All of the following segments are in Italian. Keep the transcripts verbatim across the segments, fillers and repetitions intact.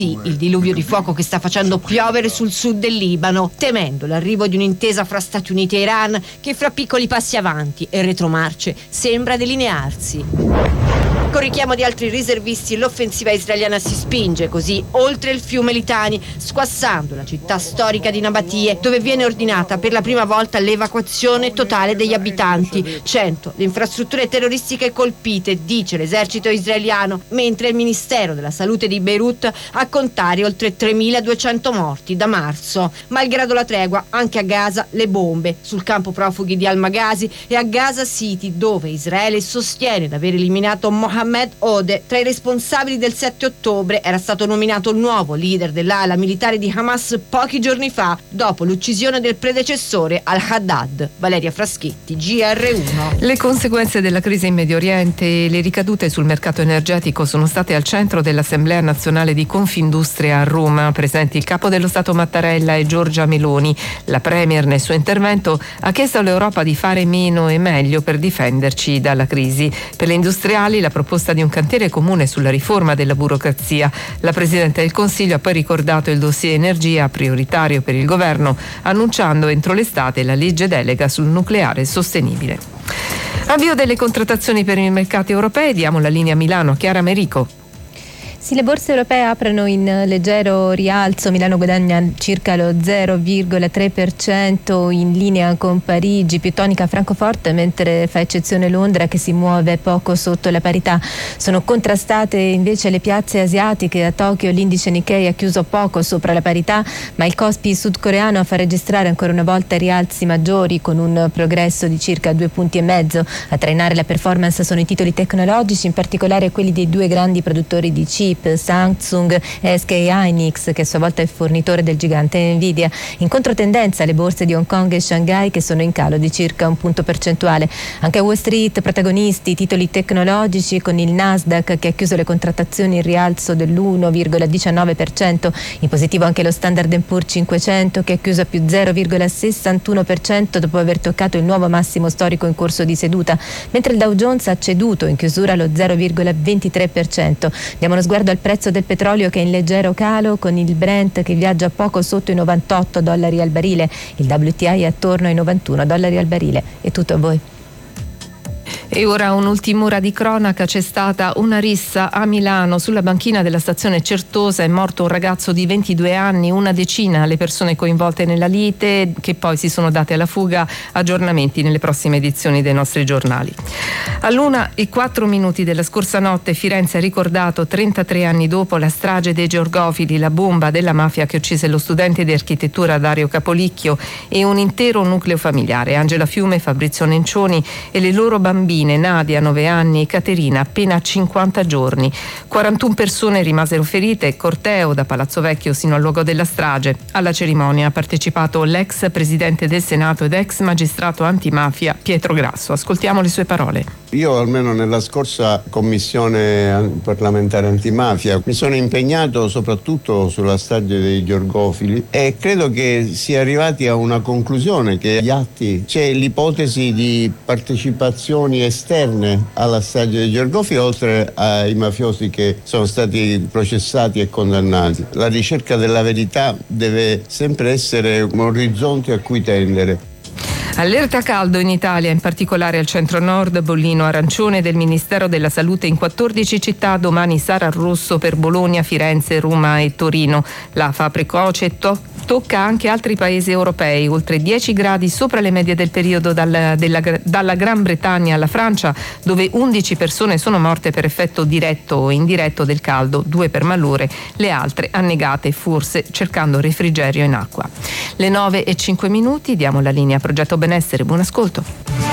il diluvio di fuoco che sta facendo piovere sul sud del Libano, temendo l'arrivo di un'intesa fra Stati Uniti e Iran che fra piccoli passi avanti e retromarce sembra delinearsi. Con richiamo di altri riservisti l'offensiva israeliana si spinge così oltre il fiume Litani, squassando la città storica di Nabatie, dove viene ordinata per la prima volta l'evacuazione totale degli abitanti. Cento le infrastrutture terroristiche colpite, dice l'esercito israeliano, mentre il Ministero della Salute di Beirut a contare oltre tremiladuecento morti da marzo. Malgrado la tregua, anche a Gaza le bombe sul campo profughi di Al-Maghazi e a Gaza City, dove Israele sostiene di aver eliminato Mohammed Mohammed Ode. Tra i responsabili del sette ottobre era stato nominato il nuovo leader dell'ala militare di Hamas pochi giorni fa, dopo l'uccisione del predecessore al-Haddad. Valeria Fraschetti, G R uno. Le conseguenze della crisi in Medio Oriente e le ricadute sul mercato energetico sono state al centro dell'Assemblea Nazionale di Confindustria a Roma, presenti il capo dello Stato Mattarella e Giorgia Meloni. La Premier nel suo intervento ha chiesto all'Europa di fare meno e meglio per difenderci dalla crisi. Per le industriali la proposta di un cantiere comune sulla riforma della burocrazia. La Presidente del Consiglio ha poi ricordato il dossier energia prioritario per il governo, annunciando entro l'estate la legge delega sul nucleare sostenibile. Avvio delle contrattazioni per i mercati europei, diamo la linea a Milano, Chiara Merico. Sì, le borse europee aprono in leggero rialzo, Milano guadagna circa lo zero virgola tre per cento in linea con Parigi, più tonica Francoforte, mentre fa eccezione Londra che si muove poco sotto la parità. Sono contrastate invece le piazze asiatiche. A Tokyo l'indice Nikkei ha chiuso poco sopra la parità, ma il Kospi sudcoreano fa registrare ancora una volta rialzi maggiori con un progresso di circa due punti e mezzo. A trainare la performance sono i titoli tecnologici, in particolare quelli dei due grandi produttori di chip, Samsung e S K Hynix, che a sua volta è fornitore del gigante Nvidia. In controtendenza le borse di Hong Kong e Shanghai, che sono in calo di circa un punto percentuale. Anche a Wall Street protagonisti titoli tecnologici, con il Nasdaq che ha chiuso le contrattazioni in rialzo dell'uno virgola diciannove per cento. In positivo anche lo Standard and Poor's cinquecento, che ha chiuso a più zero virgola sessantuno per cento dopo aver toccato il nuovo massimo storico in corso di seduta, mentre il Dow Jones ha ceduto in chiusura lo zero virgola ventitré per cento. Diamo uno sguardo al prezzo del petrolio che è in leggero calo, con il Brent che viaggia poco sotto i novantotto dollari al barile, il W T I è attorno ai novantuno dollari al barile. È tutto a voi. E ora un'ultima di cronaca. C'è stata una rissa a Milano. Sulla banchina della stazione Certosa è morto un ragazzo di ventidue anni, una decina le persone coinvolte nella lite, che poi si sono date alla fuga. Aggiornamenti nelle prossime edizioni dei nostri giornali. All'una e quattro minuti della scorsa notte Firenze ha ricordato trentatré anni dopo la strage dei Georgofili, la bomba della mafia che uccise lo studente di architettura Dario Capolicchio e un intero nucleo familiare, Angela Fiume, Fabrizio Nencioni e le loro bambine Nadia nove anni e Caterina appena cinquanta giorni. quarantuno persone rimasero ferite. Corteo da Palazzo Vecchio sino al luogo della strage. Alla cerimonia ha partecipato l'ex presidente del Senato ed ex magistrato antimafia Pietro Grasso. Ascoltiamo le sue parole. Io almeno nella scorsa commissione parlamentare antimafia mi sono impegnato soprattutto sulla strage dei Georgofili e credo che si è arrivati a una conclusione, che gli atti, c'è l'ipotesi di partecipazioni esterne alla strage dei Georgofili oltre ai mafiosi che sono stati processati e condannati. La ricerca della verità deve sempre essere un orizzonte a cui tendere. Allerta caldo in Italia, in particolare al centro-nord, bollino arancione del Ministero della Salute in quattordici città, domani sarà rosso per Bologna, Firenze, Roma e Torino. L'afa precoce to- tocca anche altri paesi europei, oltre dieci gradi sopra le medie del periodo dal, della, dalla Gran Bretagna alla Francia, dove undici persone sono morte per effetto diretto o indiretto del caldo, due per malore, le altre annegate forse cercando refrigerio in acqua. Le nove e cinque minuti, diamo la linea a Progetto Benessere, buon ascolto.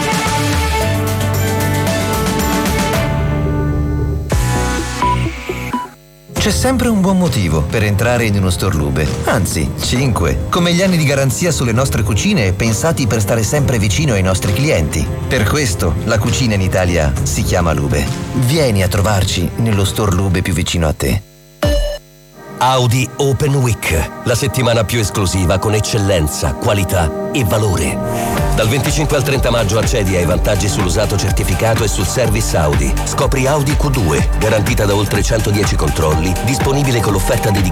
C'è sempre un buon motivo per entrare in uno store Lube, anzi cinque, come gli anni di garanzia sulle nostre cucine pensati per stare sempre vicino ai nostri clienti. Per questo la cucina in Italia si chiama Lube. Vieni a trovarci nello store Lube più vicino a te. Audi Open Week, la settimana più esclusiva con eccellenza, qualità e valore. Dal venticinque al trenta maggio accedi ai vantaggi sull'usato certificato e sul service Audi. Scopri Audi Q due, garantita da oltre centodieci controlli, disponibile con l'offerta di